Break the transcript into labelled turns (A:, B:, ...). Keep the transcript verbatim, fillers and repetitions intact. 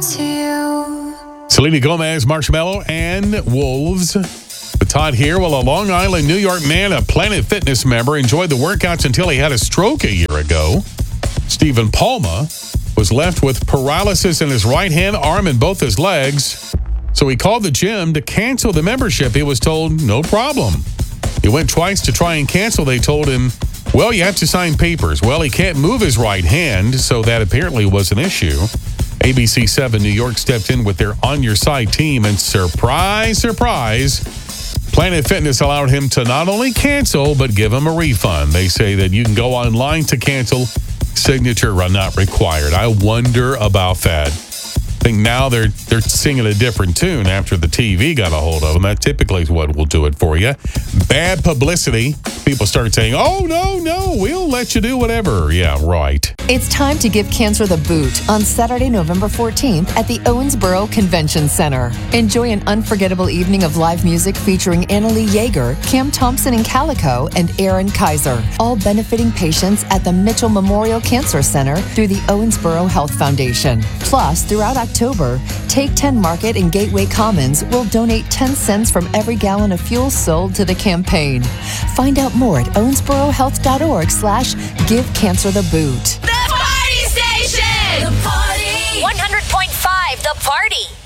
A: to you.
B: Selena Gomez, Marshmello, and Wolves. With Todd here. Well, a Long Island, New York man, a Planet Fitness member, enjoyed the workouts until he had a stroke a year ago. Stephen Palma was left with paralysis in his right hand, arm, and both his legs. So he called the gym to cancel the membership. He was told, no problem. He went twice to try and cancel. They told him, well, you have to sign papers. Well, he can't move his right hand, so that apparently was an issue. A B C seven New York stepped in with their On Your Side team, and surprise, surprise, Planet Fitness allowed him to not only cancel, but give him a refund. They say that you can go online to cancel, signature not required. I wonder about that. I think now they're they're singing a different tune after the T V got a hold of them. That typically is what will do it for you. Bad publicity. People start saying, oh, no, no, we'll let you do whatever. Yeah, right.
C: It's time to give cancer the boot on Saturday, November fourteenth at the Owensboro Convention Center. Enjoy an unforgettable evening of live music featuring Annalie Yeager, Cam Thompson and Calico, and Aaron Kaiser, all benefiting patients at the Mitchell Memorial Cancer Center through the Owensboro Health Foundation. Plus, throughout October, Take ten Market and Gateway Commons will donate ten cents from every gallon of fuel sold to the campaign. Find out more at owensborohealth.org slash give cancer the boot.
A: The Party Station! The Party!
D: one hundred point five The Party.